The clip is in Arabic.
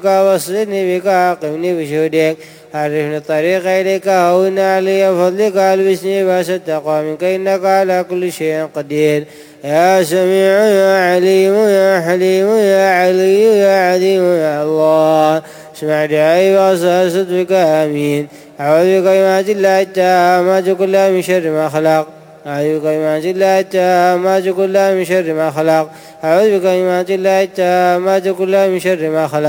وصلني بك أقمني بشهودك عرفني الطريق إليك هون علي فضلك ألبسني باس التقوى منك إنك على كل شيء قدير يا سميع يا عليم يا حليم يا علي يا عظيم يا الله اسمع دعائي وأصل صدقك آمين أعوذ بكلمات الله التامات كلها من شر ما خلق أعوذ بكلمات الله التامات كلها من شر ما خلق أعوذ بكلمات الله التامات كلها من شر ما خلق